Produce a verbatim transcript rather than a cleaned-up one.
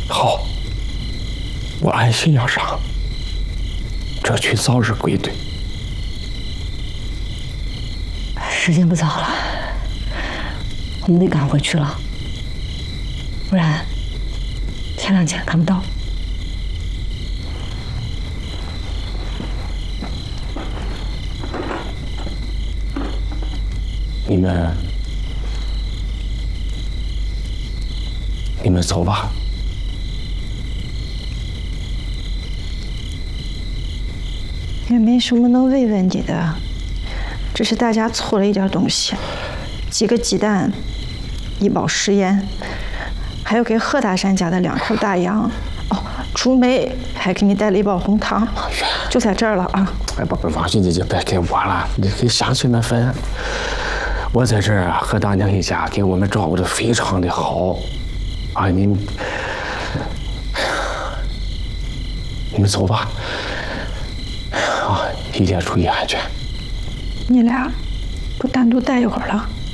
好，我按信要上，争取早日归队。 时间不早了，我们得赶回去了，不然前两天看不到。 你们，你们走吧。 也没什么能慰问你的，只是大家凑了一点东西，几个鸡蛋，一包食盐，还有给贺大山家的两口大洋。哦，朱梅还给你带了一包红糖，就在这儿了啊！ 哎，不不，王兄弟就别给我了，你给乡亲们分。我在这儿和大娘一家给我们照顾的非常的好，啊，你们，你们走吧，啊，一定要注意安全。 你俩不单独待一会儿了？